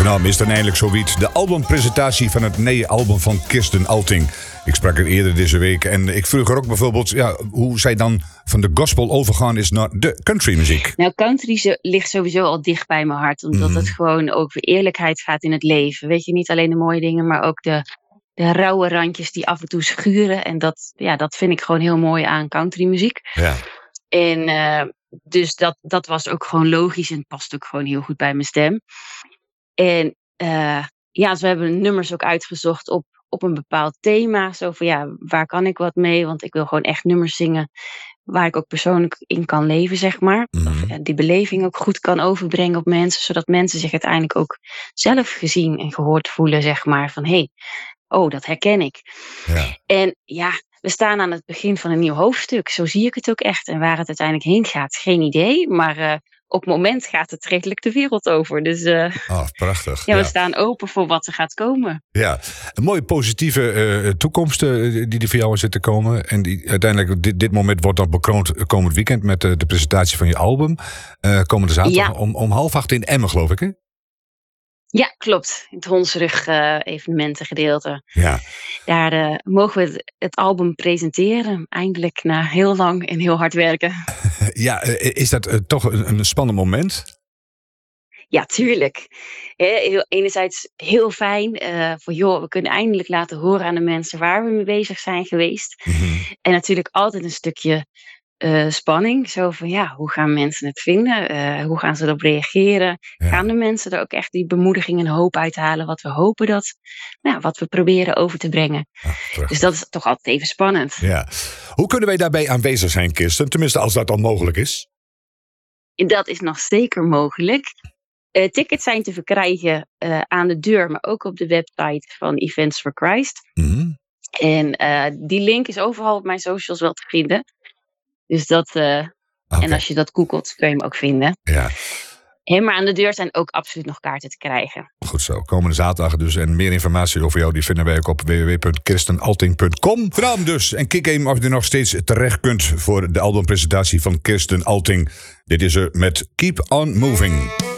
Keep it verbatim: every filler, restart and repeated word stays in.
Vanavond is dan eindelijk zoiets. De albumpresentatie van het nieuwe album van Kirsten Alting. Ik sprak er eerder deze week en ik vroeg er ook bijvoorbeeld ja, hoe zij dan van de gospel overgaan is naar de countrymuziek. Nou, country zo, ligt sowieso al dicht bij mijn hart. Omdat mm. het gewoon ook weer eerlijkheid gaat in het leven. Weet je, niet alleen de mooie dingen, maar ook de, de rauwe randjes die af en toe schuren. En dat, ja, dat vind ik gewoon heel mooi aan countrymuziek. Ja. En uh, dus dat, dat was ook gewoon logisch en past ook gewoon heel goed bij mijn stem. En uh, ja, dus we hebben nummers ook uitgezocht op, op een bepaald thema. Zo van ja, waar kan ik wat mee? Want ik wil gewoon echt nummers zingen waar ik ook persoonlijk in kan leven, zeg maar. Mm-hmm. Of, ja, die beleving ook goed kan overbrengen op mensen. Zodat mensen zich uiteindelijk ook zelf gezien en gehoord voelen, zeg maar. Van hé, hey, oh, dat herken ik. Ja. En ja, we staan aan het begin van een nieuw hoofdstuk. Zo zie ik het ook echt. En waar het uiteindelijk heen gaat, geen idee. Maar uh, op het moment gaat het redelijk de wereld over. Dus uh, oh, prachtig. Ja, we ja. staan open voor wat er gaat komen. Ja, een mooie positieve uh, toekomst uh, die er voor jou zit te komen. En die, uiteindelijk, dit, dit moment wordt dan bekroond komend weekend met uh, de presentatie van je album. Uh, komende zaterdag ja. om, om half acht in Emmen, geloof ik, hè? Ja, klopt. In het Hondsrug uh, evenementengedeelte. Ja. Daar uh, mogen we het, het album presenteren. Eindelijk na heel lang en heel hard werken. Ja, uh, is dat uh, toch een, een spannend moment? Ja, tuurlijk. He, enerzijds heel fijn. Uh, voor joh, we kunnen eindelijk laten horen aan de mensen waar we mee bezig zijn geweest. Mm-hmm. En natuurlijk altijd een stukje Uh, spanning. Zo van ja, hoe gaan mensen het vinden? Uh, hoe gaan ze erop reageren? Ja. Gaan de mensen er ook echt die bemoediging en hoop uithalen? Wat we hopen dat, nou, wat we proberen over te brengen. Ah, dus dat is toch altijd even spannend. Ja. Hoe kunnen wij daarbij aanwezig zijn, Kirsten? Tenminste, als dat al mogelijk is. Dat is nog zeker mogelijk. Uh, tickets zijn te verkrijgen uh, aan de deur, maar ook op de website van Events for Christ. Mm-hmm. En uh, die link is overal op mijn socials wel te vinden. Dus dat, uh, okay. En als je dat googelt, kun je hem ook vinden. Ja. Hey, maar aan de deur zijn ook absoluut nog kaarten te krijgen. Goed zo, komende zaterdag dus. En meer informatie over jou die vinden wij ook op w w w punt kirsten alting punt com. Vanavond dus. En kijk even of je nog steeds terecht kunt voor de albumpresentatie van Kirsten Alting. Dit is er met Keep On Moving.